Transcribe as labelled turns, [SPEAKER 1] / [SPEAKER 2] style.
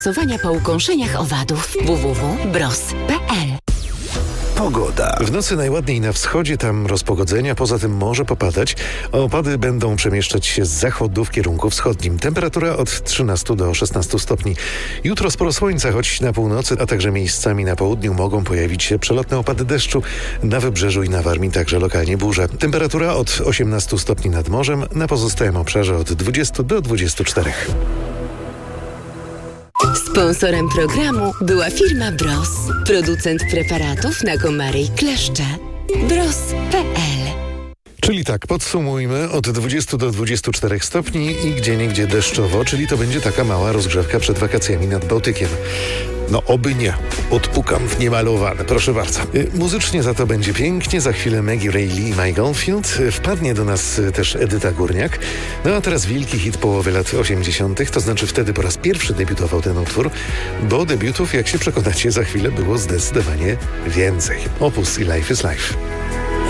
[SPEAKER 1] Stosowania po ukąszeniach owadów. www.bros.pl.
[SPEAKER 2] Pogoda. W nocy najładniej na wschodzie, tam rozpogodzenia, poza tym może popadać. Opady będą przemieszczać się z zachodu w kierunku wschodnim. Temperatura od 13 do 16 stopni. Jutro sporo słońca, choć na północy, a także miejscami na południu mogą pojawić się przelotne opady deszczu. Na Wybrzeżu i na Warmii także lokalnie burze. Temperatura od 18 stopni nad morzem, na pozostałym obszarze od 20 do 24.
[SPEAKER 1] Sponsorem programu była firma Bros, producent preparatów na komary i kleszcze. Bros.pl.
[SPEAKER 2] Czyli tak, podsumujmy, od 20 do 24 stopni i gdzieniegdzie deszczowo, czyli to będzie taka mała rozgrzewka przed wakacjami nad Bałtykiem. No oby nie. Odpukam w niemalowane, proszę bardzo. Muzycznie za to będzie pięknie. Za chwilę Maggie Reilly i Mike Oldfield. Wpadnie do nas też Edyta Górniak. No a teraz wielki hit połowy lat 80., to znaczy wtedy po raz pierwszy debiutował ten utwór, bo debiutów, jak się przekonacie, za chwilę było zdecydowanie więcej. Opus i Life is Life.